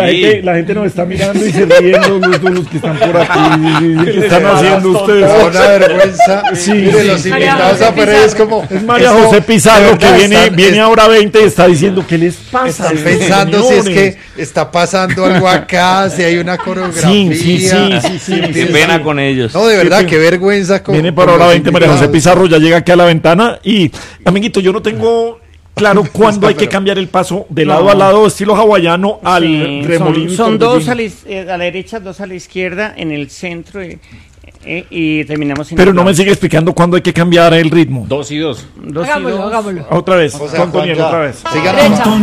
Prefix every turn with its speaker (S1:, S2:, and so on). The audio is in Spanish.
S1: la gente nos está mirando y se ríen los que están por aquí. ¿Qué están haciendo ustedes?
S2: Es una vergüenza.
S1: Sí,
S2: Mire, los invitados a Pereira es como...
S1: Es María José Pizarro que viene a hora 20 y está diciendo ¿qué les pasa?
S2: Están pensando si es que está pasando algo acá, si hay una coreografía.
S1: Sí.
S3: Qué pena con ellos.
S2: No, de verdad, qué vergüenza.
S1: Viene para hora 20 María José Pizarro, ya llega aquí a la ventana y, amiguito, yo no tengo claro cuándo hay que cambiar el paso de lado a lado, estilo hawaiano, al remolino.
S4: Son dos a la derecha, dos a la izquierda, en el centro y terminamos en...
S1: Pero no me sigue explicando cuándo hay que cambiar el ritmo.
S5: 2 y 2.
S6: Hagámoslo.
S1: Otra vez,
S2: O sea,
S1: Antoniel, otra vez.
S2: Sigan